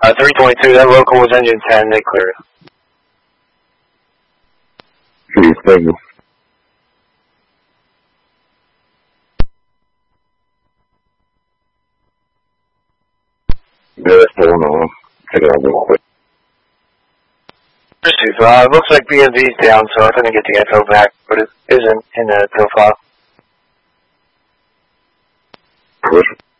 322, that local was engine 10, they cleared. Please, thank you. Yeah, that's going on. Check it out real quick. It looks like BMV's down, so I couldn't get the info back, but it isn't in the profile. Push.